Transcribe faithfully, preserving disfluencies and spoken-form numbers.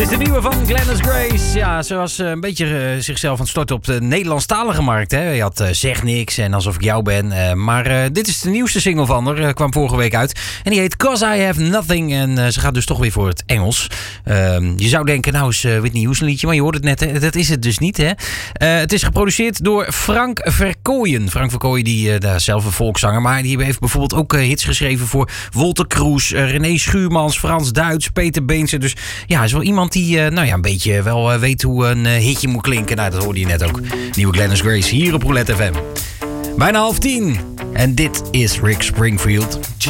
Dit is de nieuwe van Glennis Grace. Ja, ze was een beetje uh, zichzelf aan het storten op de Nederlandstalige markt. Hè. Je had uh, Zeg Niks en Alsof ik jou ben. Uh, maar uh, dit is de nieuwste single van haar. Uh, kwam vorige week uit. En die heet 'Cause I Have Nothing. En uh, ze gaat dus toch weer voor het Engels. Uh, je zou denken, nou is uh, Whitney Houston liedje. Maar je hoort het net, hè. Dat is het dus niet. Hè. Uh, het is geproduceerd door Frank Verkooyen. Frank Verkooyen, die uh, daar zelf een volkszanger. Maar die heeft bijvoorbeeld ook uh, hits geschreven voor Wolter Kroes, uh, René Schuurmans, Frans Duits, Peter Beense. Dus ja, is wel iemand die uh, nou ja, een beetje wel uh, weet hoe een uh, hitje moet klinken. Nou, dat hoorde je net ook. Nieuwe Glennis Grace hier op Roulette F M. Bijna half tien. En dit is Rick Springfield.